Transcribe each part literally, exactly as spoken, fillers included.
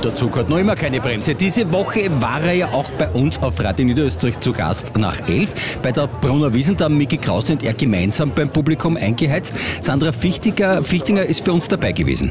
Der Zug hat noch immer keine Bremse. Diese Woche war er ja auch bei uns auf Radio Niederösterreich zu Gast nach elf. Bei der Brunner Wiesn, da haben Micky Krause und er gemeinsam beim Publikum eingeheizt. Sandra Fichtinger, Fichtinger ist für uns dabei gewesen.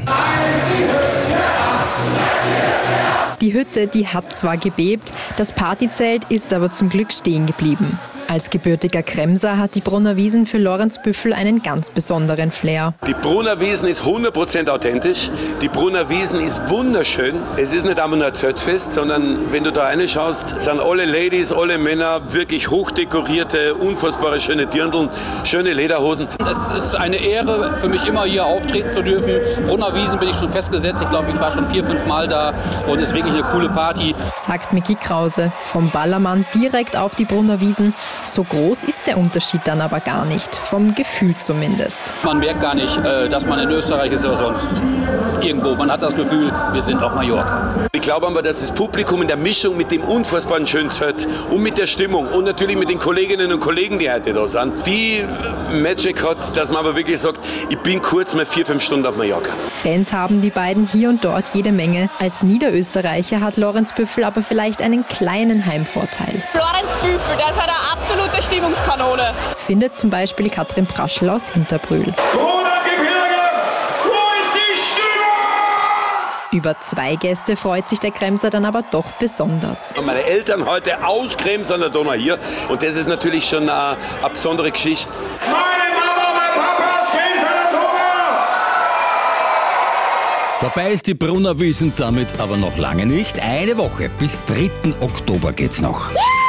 Die Hütte, die hat zwar gebebt, das Partyzelt ist aber zum Glück stehen geblieben. Als gebürtiger Kremser hat die Brunner Wiesn für Lorenz Büffel einen ganz besonderen Flair. Die Brunner Wiesn ist hundert Prozent authentisch. Die Brunner Wiesn ist wunderschön. Es ist nicht einmal nur ein Zeltfest, sondern wenn du da reinschaust, sind alle Ladies, alle Männer wirklich hochdekorierte, unfassbare schöne Dirndln, schöne Lederhosen. Es ist eine Ehre für mich, immer hier auftreten zu dürfen. Brunner Wiesn bin ich schon festgesetzt. Ich glaube, ich war schon vier, fünf Mal da und es ist wirklich eine coole Party. Sagt Micky Krause. Vom Ballermann direkt auf die Brunner Wiesn. So groß ist der Unterschied dann aber gar nicht, vom Gefühl zumindest. Man merkt gar nicht, dass man in Österreich ist oder sonst irgendwo. Man hat das Gefühl, wir sind auf Mallorca. Ich glaube aber, dass das Publikum in der Mischung mit dem unfassbaren schönen Zelt und mit der Stimmung und natürlich mit den Kolleginnen und Kollegen, die heute da sind, die Magic hat, dass man aber wirklich sagt, ich bin kurz mal vier, fünf Stunden auf Mallorca. Fans haben die beiden hier und dort jede Menge. Als Niederösterreicher hat Lorenz Büffel aber vielleicht einen kleinen Heimvorteil. Lorenz Büffel, das hat eine absolute Stimmungskanone. Findet zum Beispiel Katrin Praschl aus Hinterbrühl. Über zwei Gäste freut sich der Kremser dann aber doch besonders. Meine Eltern heute aus Krems an der Donau hier und das ist natürlich schon eine, eine besondere Geschichte. Meine Mama, mein Papa aus Krems an der Donau! Dabei ist die Brunner Wiesn damit aber noch lange nicht. Eine Woche bis dritten Oktober geht's noch.